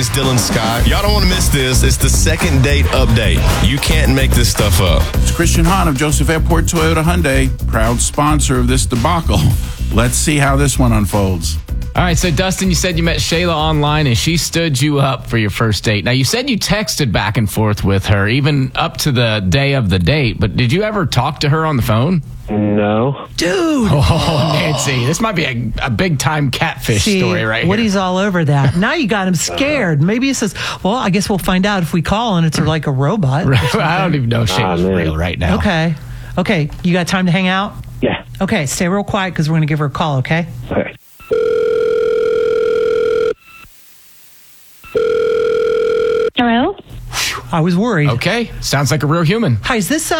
it's Dylan Scott. Y'all don't want to miss this. It's the second date update. You can't make this stuff up. It's Christian Hahn of Joseph Airport Toyota Hyundai, proud sponsor of this debacle. Let's see how this one unfolds. All right, so Dustin, you said you met Shayla online and she stood you up for your first date. Now, you said you texted back and forth with her, even up to the day of the date, but did you ever talk to her on the phone? No. Dude. Oh, Nancy, this might be a big-time catfish story right here. Woody's all over that. Now you got him scared. Maybe he says, well, I guess we'll find out if we call and it's like a robot. I don't even know if Shayla's real right now. Okay, you got time to hang out? Yeah. Okay, stay real quiet because we're going to give her a call, okay? Okay. Hello? I was worried. Okay, sounds like a real human. Hi, is this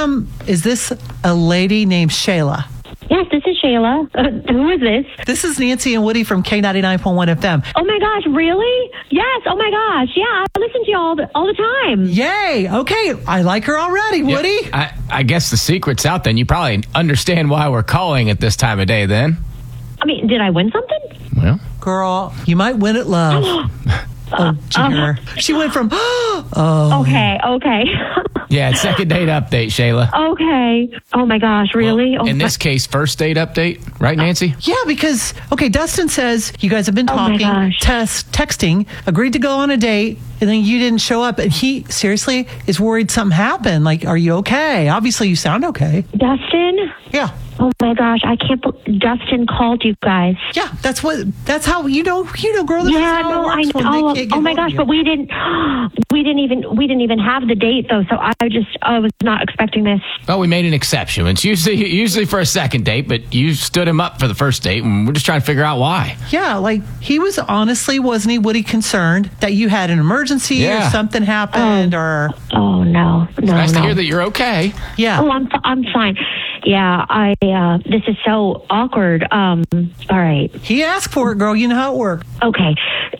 a lady named Shayla? Yes, this is Shayla. Who is this? This is Nancy and Woody from K99.1 FM. Oh my gosh, really? Yes, oh my gosh. Yeah, I listen to you all the time. Yay, okay, I like her already, Woody. Yeah, I guess the secret's out then. You probably understand why we're calling at this time of day then. I mean, did I win something? Well, girl, you might win at love. Oh, dear. She went from, Okay. yeah, it's second date update, Shayla. Okay. Oh my gosh, really? Well, in this case, first date update, right, Nancy? Yeah, because, Dustin says you guys have been talking, texting, agreed to go on a date, and then you didn't show up, and he seriously is worried something happened. Like, are you okay? Obviously, you sound okay. Dustin? Yeah. Oh my gosh, I can't believe Dustin called you guys. Yeah, that's how you know, girl. Yeah, no, I know. Oh my gosh, but we didn't even have the date though, so I was not expecting this. Well, we made an exception. It's usually for a second date, but you stood him up for the first date, and we're just trying to figure out why. Yeah, like he was honestly, wasn't he, Woody, concerned that you had an emergency or something happened or? Oh no. It's nice to hear that you're okay. Yeah. Oh, I'm fine. Yeah, this is so awkward. All right. He asked for it, girl. You know how it works. Okay.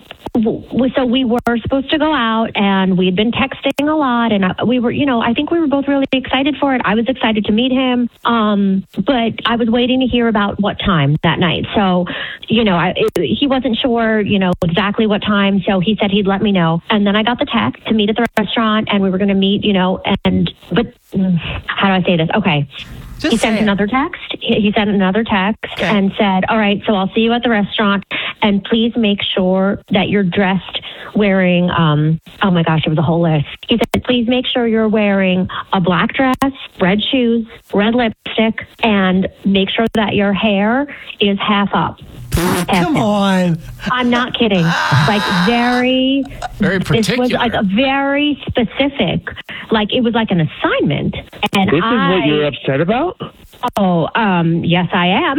So we were supposed to go out and we'd been texting a lot and we were, I think we were both really excited for it. I was excited to meet him. But I was waiting to hear about what time that night. So, he wasn't sure, exactly what time. So he said he'd let me know. And then I got the text to meet at the restaurant and we were going to meet, but how do I say this? Okay. He sent another text. He sent another text and said, all right, so I'll see you at the restaurant. And please make sure that you're dressed wearing, oh my gosh, it was a whole list. He said, please make sure you're wearing a black dress, red shoes, red lipstick, and make sure that your hair is half up. Come on. I'm not kidding. Like very particular. This was like a very specific, like it was like an assignment. And this is what you're upset about? Oh, yes, I am.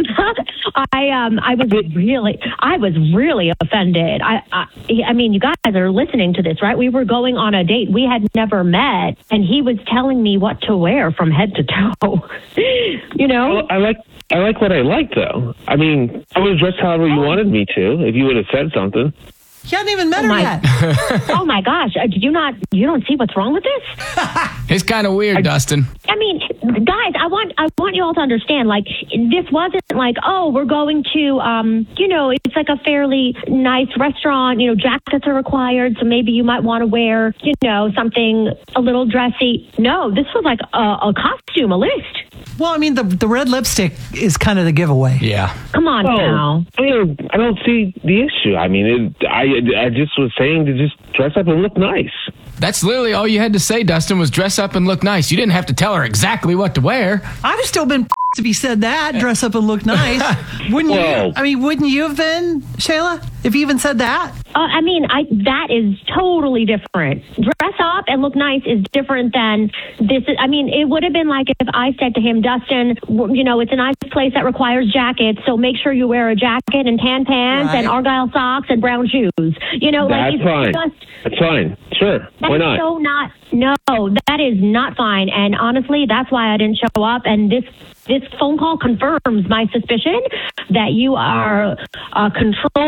I was really offended. I mean, you guys are listening to this, right? We were going on a date. We had never met, and he was telling me what to wear from head to toe. Well, I like what I like, though. I mean, I would have dressed however you wanted me to if you would have said something. You hadn't even met her yet. Oh my gosh! You don't see what's wrong with this? It's kind of weird, Dustin. I mean, guys, I want you all to understand. Like, this wasn't like, oh, we're going to, it's like a fairly nice restaurant. Jackets are required, so maybe you might want to wear, something a little dressy. No, this was like a costume, a list. Well, I mean, the red lipstick is kind of the giveaway. Yeah. Come on now. I don't see the issue. I mean, I just was saying to just dress up and look nice. That's literally all you had to say, Dustin, was dress up and look nice. You didn't have to tell her exactly what to wear. I'd have still been to be said that, dress up and look nice. Wouldn't you? I mean, wouldn't you have been, Shayla, if you even said that? I mean, that is totally different. Dress up and look nice is different than this. I mean, it would have been like if I said to him, Dustin, it's a nice place that requires jackets, so make sure you wear a jacket and tan pants and Argyle socks and brown shoes. That's fine. That's fine. Sure. Why not? No, that is not fine. And honestly, that's why I didn't show up. And this phone call confirms my suspicion that you are controlling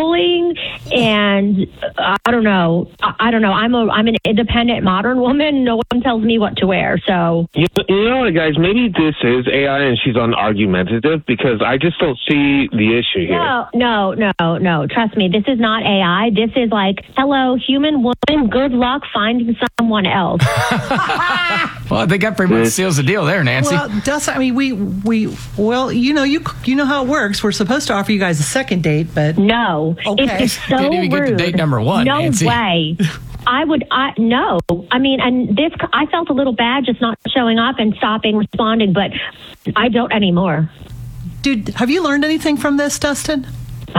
thing. And I don't know. I'm an independent modern woman. No one tells me what to wear. So you know what, guys? Maybe this is AI and she's argumentative because I just don't see the issue here. No. Trust me, this is not AI. This is like, hello, human woman. Good luck finding someone else. Well, I think that pretty much seals the deal there, Nancy. Well, Dustin, I mean, you know how it works. We're supposed to offer you guys a second date, but no, okay. It's so Didn't even rude. get to date number one. No Nancy. way. No. I mean, and I felt a little bad just not showing up and stopping responding, but I don't anymore. Dude, have you learned anything from this, Dustin?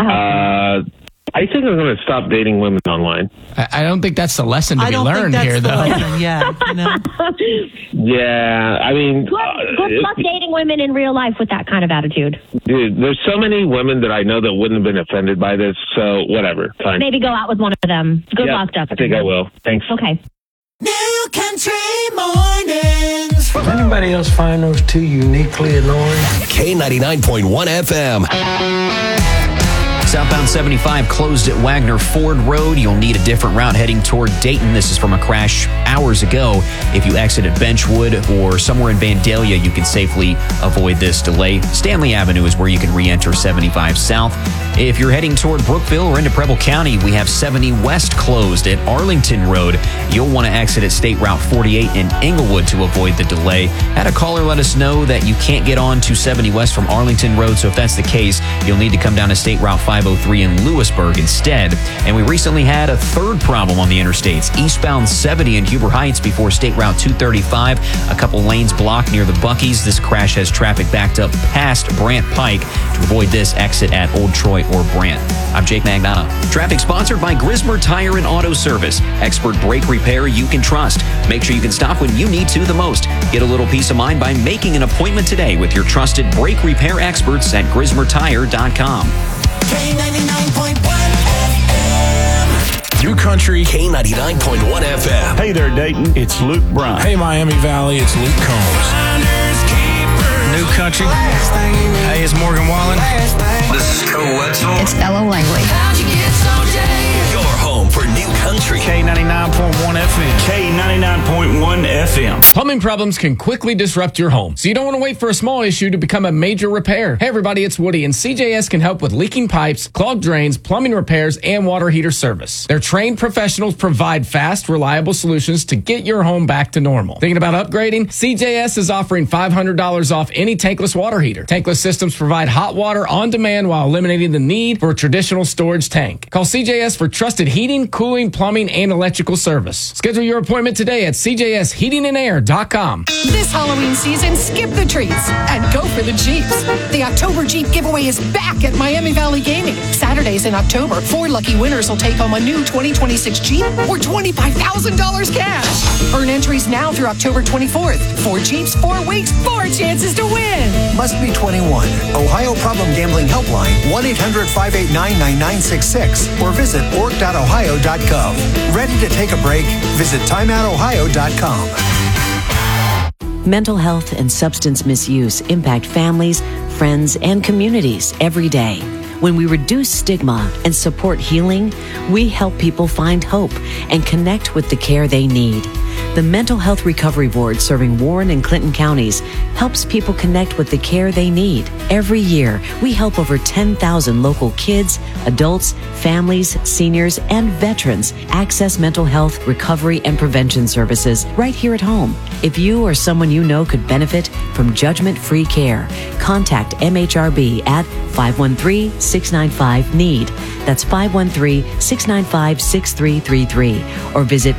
I think I'm going to stop dating women online. I don't think that's the lesson to be learned here, though. Yeah, you know? Yeah, I mean... Good luck dating women in real life with that kind of attitude. Dude, there's so many women that I know that wouldn't have been offended by this, so whatever. Fine. Maybe go out with one of them. Good luck, Dustin. I think I will. Thanks. Okay. New Country Mornings. Does anybody else find those two uniquely annoying? K99.1 FM. Southbound 75 closed at Wagner Ford Road. You'll need a different route heading toward Dayton. This is from a crash hours ago. If you exit at Benchwood or somewhere in Vandalia, you can safely avoid this delay. Stanley Avenue is where you can re-enter 75 South. If you're heading toward Brookville or into Preble County, we have 70 West closed at Arlington Road. You'll want to exit at State Route 48 in Englewood to avoid the delay. Had a caller let us know that you can't get on to 70 West from Arlington Road, so if that's the case, you'll need to come down to State Route 503 in Lewisburg instead. And we recently had a third problem on the interstates. Eastbound 70 in Huber Heights before State Route 235. A couple lanes blocked near the Buc-ee's. This crash has traffic backed up past Brant Pike. To avoid this, exit at Old Troy or Brant. I'm Jake Magnata. Traffic sponsored by Grismer Tire and Auto Service. Expert brake repair you can trust. Make sure you can stop when you need to the most. Get a little peace of mind by making an appointment today with your trusted brake repair experts at GrismerTire.com. K99.1 FM. New Country K99.1 FM. Hey there, Dayton. It's Luke Bryan. Hey, Miami Valley. It's Luke Combs. New Country. Hey, it's Morgan Wallen. This is Cole Wetzel. It's Ella Langley. Your home for New Country. K99.1 FM. K99.1 FM. Plumbing problems can quickly disrupt your home, so you don't want to wait for a small issue to become a major repair. Hey everybody, it's Woody, and CJS can help with leaking pipes, clogged drains, plumbing repairs, and water heater service. Their trained professionals provide fast, reliable solutions to get your home back to normal. Thinking about upgrading? CJS is offering $500 off any tankless water heater. Tankless systems provide hot water on demand while eliminating the need for a traditional storage tank. Call CJS for trusted heating, cooling, plumbing, and electrical service. Schedule your appointment today at cjsheatingandair.com. This Halloween season, skip the treats and go for the Jeeps. The October Jeep giveaway is back at Miami Valley Gaming. Saturdays in October, 4 lucky winners will take home a new 2026 Jeep or $25,000 cash. Earn entries now through October 24th. 4 Jeeps, 4 weeks, 4 chances to win. Must be 21. Ohio Problem Gambling Helpline, 1-800-589-9966 or visit org.ohio.gov. Ready to take a break? Visit timeoutohio.com. Mental health and substance misuse impact families, friends, and communities every day. When we reduce stigma and support healing, we help people find hope and connect with the care they need. The Mental Health Recovery Board, serving Warren and Clinton counties, helps people connect with the care they need. Every year, we help over 10,000 local kids, adults, families, seniors, and veterans access mental health, recovery, and prevention services right here at home. If you or someone you know could benefit from judgment-free care, contact MHRB at 513-695-NEED. That's 513-695-6333. Or visit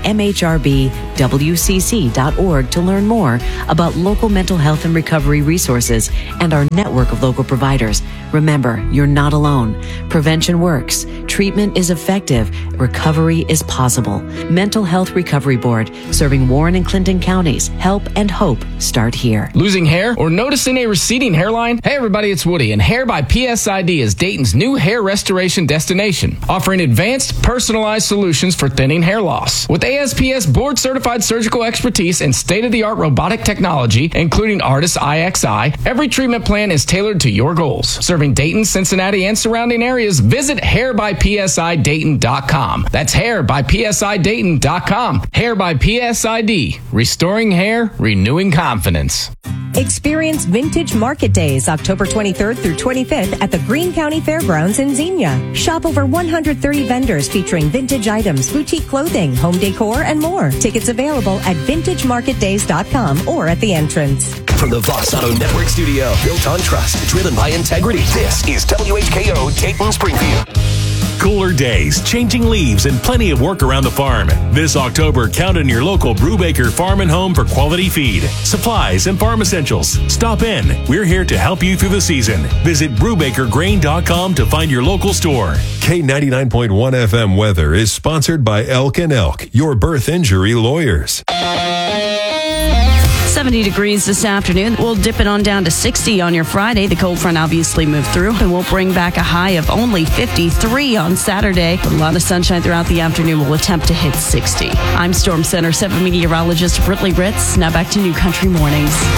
MHRBWCC.org to learn more about local mental health and recovery resources and our network of local providers. Remember, you're not alone. Prevention works. Treatment is effective. Recovery is possible. Mental Health Recovery Board, serving Warren and Clinton counties. Help and hope start here. Losing hair or noticing a receding hairline? Hey everybody, it's Woody, and Hair by PSID is Dayton's new hair restoration destination, offering advanced personalized solutions for thinning hair loss. With ASPS board certified surgical expertise and state-of-the-art robotic technology, including Artis IXI, every treatment plan is tailored to your goals. Serving Dayton, Cincinnati, and surrounding areas, visit hairbypsidayton.com. That's hairbypsidayton.com. Hair by PSID. Restoring hair, renewing confidence. Experience Vintage Market Days, October 23rd through 25th at the Greene County Fairgrounds in Xenia. Shop over 130 vendors featuring vintage items, boutique clothing, home decor, and more. Tickets available at VintageMarketDays.com or at the entrance. From the Vox Auto Network studio, built on trust, driven by integrity, this is WHKO Dayton Springfield. Cooler days, changing leaves, and plenty of work around the farm. This October, count on your local Brubaker Farm and Home for quality feed, supplies, and farm essentials. Stop in. We're here to help you through the season. Visit BrubakerGrain.com to find your local store. K99.1 FM weather is sponsored by Elk & Elk, your birth injury lawyers. 70 degrees this afternoon. We'll dip it on down to 60 on your Friday. The cold front obviously moved through, and we'll bring back a high of only 53 on Saturday. A lot of sunshine throughout the afternoon. We'll attempt to hit 60. I'm Storm Center 7 meteorologist Britley Ritz. Now back to New Country Mornings.